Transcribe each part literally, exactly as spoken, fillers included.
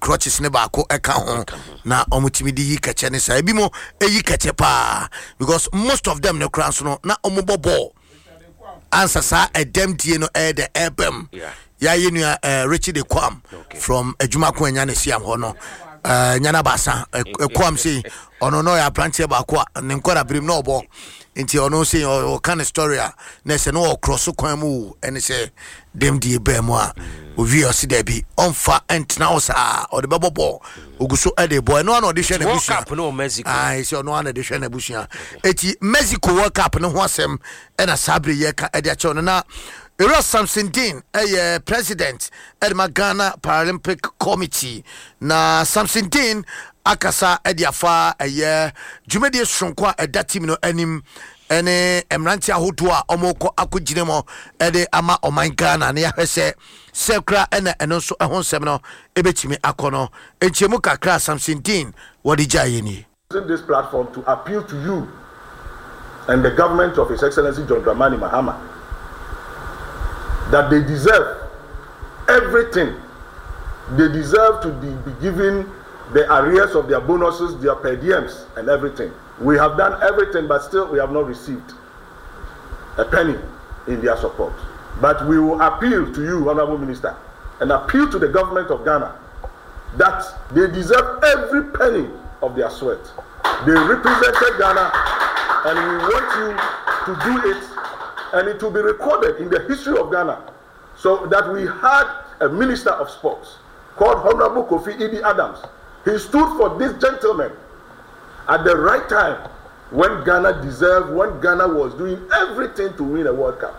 crutches ne ba ko eka ho na omutimi di yi keche ne sa ebi mo eyi keche pa because most of them ne crowns no na omobobo answer sa edem die no e de ebem ya yenu uh, Richie de Kwam okay. from Ejuma ko nya ne siam ho no uh, nyana basa Kwam say ono no ya branch ba ko ne nkora brim no obo nti ono say o kan story a na se no cross kwan mu ene say dem die be mu a ovi o si da bi onfa entna o sa o de bebobo oguso e de boy no na audition na busia World Cup no Mexico ah say ono na audition na busia eti Mexico World Cup no ho asem e na sabre ye ka e de a che no na Ero Samson Dean, a president at Ghana Paralympic Committee. Na Samson Dean, akasa ediafa a year, Jumedi Shronkwa at that team no enim, ene Emrantia Hutua, Omoko Akujinemo, Ede Ama o my Ghana, near her say, Selkra and also a home seminar, Ebetimi Akono, and Chemuka Kra Samson Dean, what did Jayini? This platform to appeal to you and the government of His Excellency John Dramani Mahama that they deserve everything. They deserve to be, be given the arrears of their bonuses, their per diems, and everything. We have done everything, but still we have not received a penny in their support. But we will appeal to you, Honorable Minister, and appeal to the government of Ghana that they deserve every penny of their sweat. They represented Ghana, and we want you to do it, and it will be recorded in the history of Ghana, so that we had a minister of sports called Honorable Kofi Idi Adams. He stood for this gentleman at the right time when Ghana deserved, when Ghana was doing everything to win a World Cup.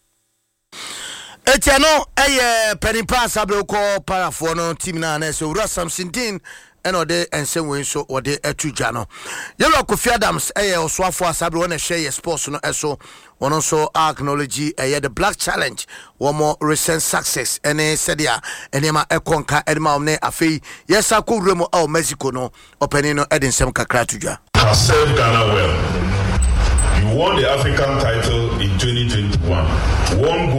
Etiano, a penny sabre ko parafono team na na so Rasam Sintin eno de ense wen so ode atuja no Yellow Kofi Adams eh oswafo asabre wona share sports no eso wono so acknowledge eh the black challenge one more recent success ene sedia enema ekonka edma omne afei yesa ko wuremo o Mexico no openi no edensem kakra tuja has served Ghana well. You won the African title in twenty twenty-one. One